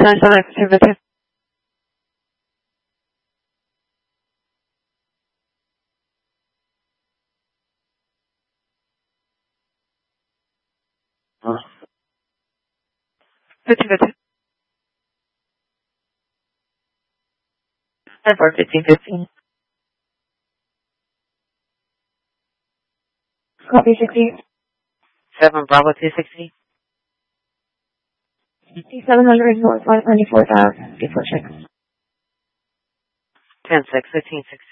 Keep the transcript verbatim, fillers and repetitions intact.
Nine seven two fifty. Fifty fifty. Ten four fifteen fifteen. Copy sixty. Seven Bravo two sixty. Seven hundred north one ninety four thousand. Before check. Ten six fifteen sixty.